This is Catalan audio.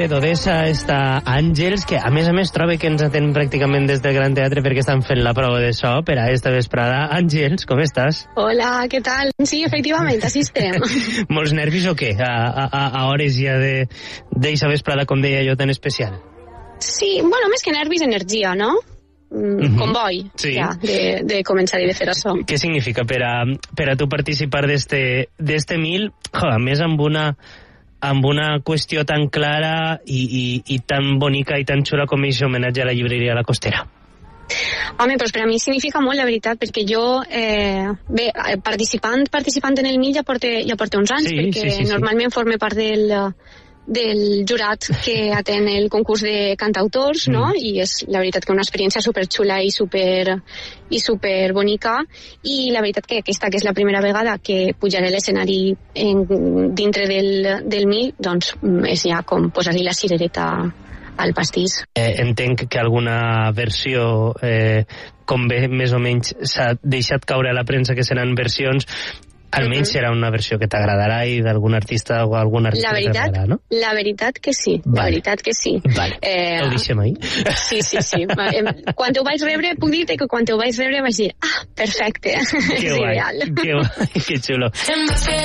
l'aire d'Odessa està Àngels, que a més troba que ens atén pràcticament des del Gran Teatre perquè estan fent la prova de so per a esta vesprada. Àngels, com estàs? Hola, què tal? Sí, efectivament, així estem. Molts nervis o què? A hores ja d'eixa vesprada, com deia jo, tan especial. Sí, bueno, més que nervis, energia, no? Comboi, sí. Ja, de començar i de fer això. Què significa per a tu participar d'este 1000? A més, amb una qüestió tan clara i tan bonica i tan xula com és homenatge a la llibreria La Costera. Home, doncs per a mi significa molt, la veritat, perquè jo, participant en el 1000 ja porto uns anys, perquè normalment forme part del jurat que atén el concurs de cantautors, no? I és la veritat que una experiència superxula i super bonica, i la veritat que aquesta, que és la primera vegada que pujaré a l'escenari dintre del 1000, doncs és ja com posar-li la cirereta al pastís. Entenc que alguna versió, com bé més o menys s'ha deixat caure a la premsa que seran versions, almenys serà una versió que t'agradarà i d'algun artista o algun artista t'agradarà, no? La veritat que sí, la veritat que sí. Vale, ho deixem ahí. Sí. Quan ho vaig rebre, puc dir-te que quan ho vaig rebre vaig dir, perfecte, és ideal. Que xulo.